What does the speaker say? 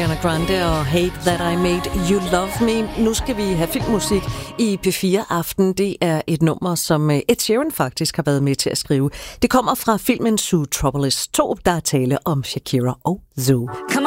Ariana Grande og Hate That I Made You Love Me. Nu skal vi have filmmusik i P4 Aften. Det er et nummer, som Ed Sheeran faktisk har været med til at skrive. Det kommer fra filmen Zootropolis 2, der er tale om Shakira og Zoo.